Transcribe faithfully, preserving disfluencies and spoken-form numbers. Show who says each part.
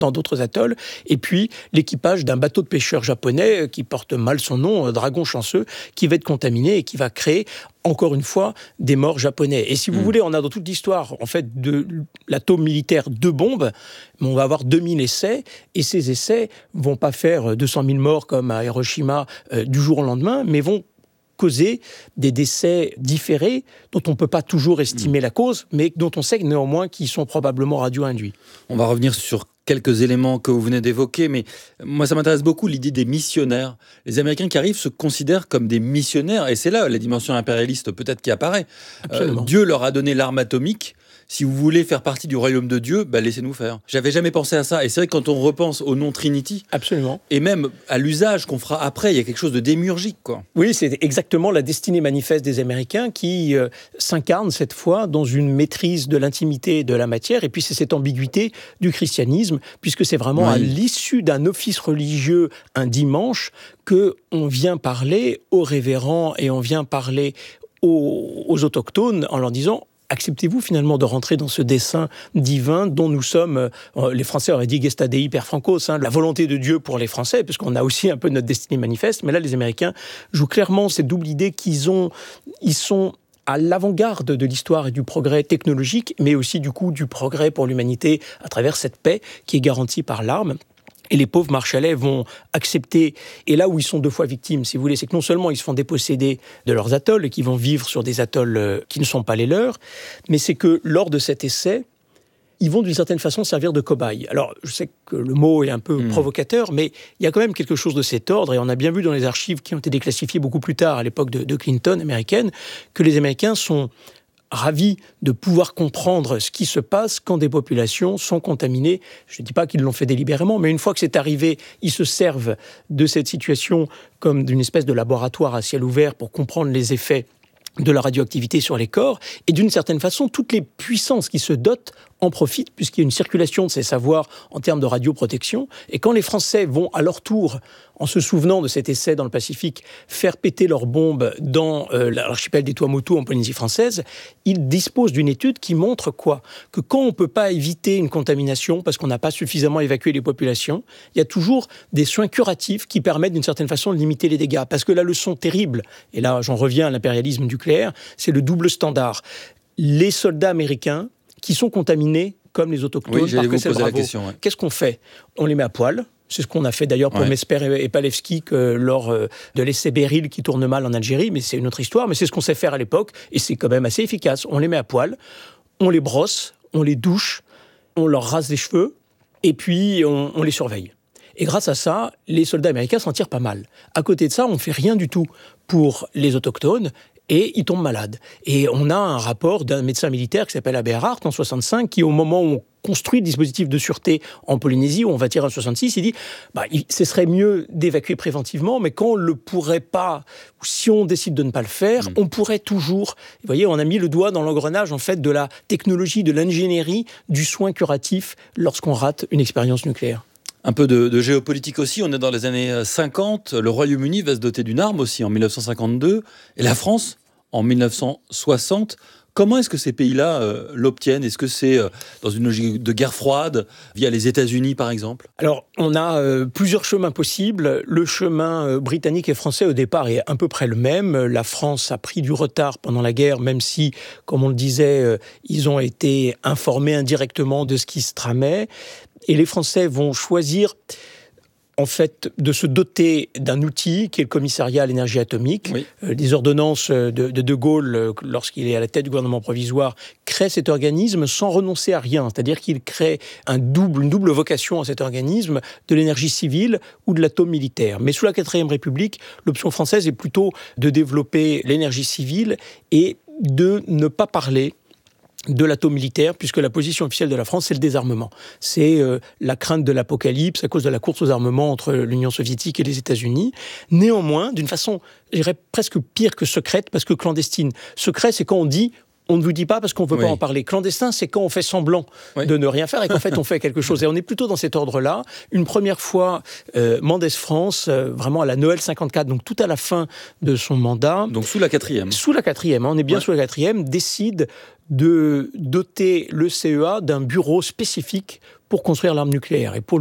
Speaker 1: dans d'autres atolls, et puis l'équipage d'un bateau de pêcheurs japonais qui porte mal son nom, Dragon Chanceux, qui va être contaminé et qui va créer, encore une fois, des morts japonais. Et si vous mmh. voulez, on a dans toute l'histoire, en fait, de l'atome militaire deux bombes, mais on va avoir deux mille essais, et ces essais vont pas faire deux cent mille morts comme à Hiroshima euh, du jour au lendemain, mais vont causer des décès différés dont on ne peut pas toujours estimer mmh. la cause, mais dont on sait néanmoins qu'ils sont probablement radio-induits.
Speaker 2: On va revenir sur quelques éléments que vous venez d'évoquer, mais moi ça m'intéresse beaucoup l'idée des missionnaires. Les Américains qui arrivent se considèrent comme des missionnaires, et c'est là la dimension impérialiste peut-être qui apparaît. Euh, Dieu leur a donné l'arme atomique. Si vous voulez faire partie du royaume de Dieu, bah laissez-nous faire. J'avais jamais pensé à ça. Et c'est vrai que quand on repense au nom Trinity,
Speaker 1: absolument,
Speaker 2: et même à l'usage qu'on fera après, il y a quelque chose de démiurgique, quoi.
Speaker 1: Oui, c'est exactement la destinée manifeste des Américains qui euh, s'incarne cette fois dans une maîtrise de l'intimité de la matière. Et puis c'est cette ambiguïté du christianisme, puisque c'est vraiment oui. à l'issue d'un office religieux un dimanche que on vient parler aux révérends et on vient parler aux, aux autochtones en leur disant: acceptez-vous finalement de rentrer dans ce dessein divin dont nous sommes, euh, les Français auraient dit gesta Dei per francos, hein, la volonté de Dieu pour les Français, parce qu'on a aussi un peu notre destinée manifeste, mais là les Américains jouent clairement cette double idée qu'ils ont, ils sont à l'avant-garde de l'histoire et du progrès technologique, mais aussi du coup du progrès pour l'humanité à travers cette paix qui est garantie par l'arme. Et les pauvres Marshallais vont accepter, et là où ils sont deux fois victimes, si vous voulez, c'est que non seulement ils se font déposséder de leurs atolls et qu'ils vont vivre sur des atolls qui ne sont pas les leurs, mais c'est que lors de cet essai, ils vont d'une certaine façon servir de cobayes. Alors, je sais que le mot est un peu mmh. provocateur, mais il y a quand même quelque chose de cet ordre, et on a bien vu dans les archives qui ont été déclassifiées beaucoup plus tard, à l'époque de, de Clinton, américaine, que les Américains sont ravis de pouvoir comprendre ce qui se passe quand des populations sont contaminées. Je ne dis pas qu'ils l'ont fait délibérément, mais une fois que c'est arrivé, ils se servent de cette situation comme d'une espèce de laboratoire à ciel ouvert pour comprendre les effets de la radioactivité sur les corps. Et d'une certaine façon, toutes les puissances qui se dotent en profitent, puisqu'il y a une circulation de ces savoirs en termes de radioprotection. Et quand les Français vont à leur tour, en se souvenant de cet essai dans le Pacifique, faire péter leurs bombes dans euh, l'archipel des Tuamotu en Polynésie française, ils disposent d'une étude qui montre quoi ? Que quand on ne peut pas éviter une contamination parce qu'on n'a pas suffisamment évacué les populations, il y a toujours des soins curatifs qui permettent d'une certaine façon de limiter les dégâts. Parce que la leçon terrible, et là j'en reviens à l'impérialisme nucléaire, c'est le double standard. Les soldats américains qui sont contaminés comme les autochtones
Speaker 2: oui,
Speaker 1: par que c'est
Speaker 2: bravo.
Speaker 1: La question, ouais. Qu'est-ce qu'on fait ? On les met à poil. C'est ce qu'on a fait d'ailleurs pour ouais. Mesper et Palevski que lors de l'essai Beryl qui tourne mal en Algérie, mais c'est une autre histoire, mais c'est ce qu'on sait faire à l'époque, et c'est quand même assez efficace. On les met à poil, on les brosse, on les douche, on leur rase les cheveux, et puis on, on les surveille. Et grâce à ça, les soldats américains s'en tirent pas mal. À côté de ça, on ne fait rien du tout pour les autochtones, et ils tombent malades. Et on a un rapport d'un médecin militaire qui s'appelle Aberhart en soixante-cinq, qui au moment où on construit le dispositif de sûreté en Polynésie, où on va tirer en soixante-six, il dit bah, il, ce serait mieux d'évacuer préventivement, mais quand on ne le pourrait pas, ou si on décide de ne pas le faire, mmh. on pourrait toujours... Vous voyez, on a mis le doigt dans l'engrenage en fait, de la technologie, de l'ingénierie, du soin curatif lorsqu'on rate une expérience nucléaire.
Speaker 2: Un peu de, de géopolitique aussi, on est dans les années cinquante, le Royaume-Uni va se doter d'une arme aussi en dix-neuf cent cinquante-deux, et la France en dix-neuf cent soixante. Comment est-ce que ces pays-là euh, l'obtiennent ? Est-ce que c'est euh, dans une logique de guerre froide, via les États-Unis par exemple ?
Speaker 1: Alors, on a euh, plusieurs chemins possibles. Le chemin euh, britannique et français au départ est à peu près le même. La France a pris du retard pendant la guerre, même si, comme on le disait, euh, ils ont été informés indirectement de ce qui se tramait. Et les Français vont choisir... en fait, de se doter d'un outil qui est le commissariat à l'énergie atomique. Oui. Euh, les ordonnances de, de De Gaulle, euh, lorsqu'il est à la tête du gouvernement provisoire, créent cet organisme sans renoncer à rien. C'est-à-dire qu'il crée un double, une double vocation à cet organisme, de l'énergie civile ou de l'atome militaire. Mais sous la quatrième République, l'option française est plutôt de développer l'énergie civile et de ne pas parler de l'atome militaire, puisque la position officielle de la France, c'est le désarmement. C'est euh, la crainte de l'apocalypse à cause de la course aux armements entre l'Union soviétique et les États-Unis. Néanmoins, d'une façon, je dirais presque pire que secrète, parce que clandestine. Secret, c'est quand on dit... on ne vous dit pas parce qu'on ne veut oui. pas en parler. Clandestin, c'est quand on fait semblant oui. de ne rien faire et qu'en fait on fait quelque chose. Et on est plutôt dans cet ordre-là. Une première fois, euh, Mendès France, euh, vraiment à la Noël cinquante-quatre, donc tout à la fin de son mandat.
Speaker 2: Donc sous la quatrième.
Speaker 1: Sous la quatrième, hein, on est bien ouais. sous la quatrième, décide de doter le C E A d'un bureau spécifique pour construire l'arme nucléaire. Et pour